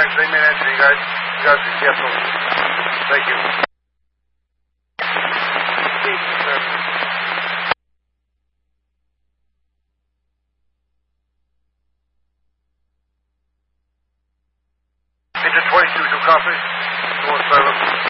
thanks. They may answer you guys. You guys be careful. Thank you. Agent 22 to copy. North Salem.